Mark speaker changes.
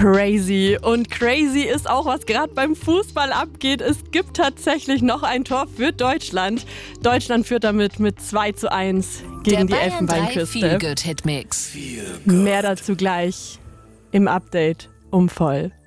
Speaker 1: Crazy. Und crazy ist auch, was gerade beim Fußball abgeht. Es gibt tatsächlich noch ein Tor für Deutschland. Deutschland führt damit mit 2:1 gegen die Elfenbeinküste.
Speaker 2: Der Bayern 3 Feel Good Hitmix.
Speaker 1: Mehr dazu gleich im Update um voll.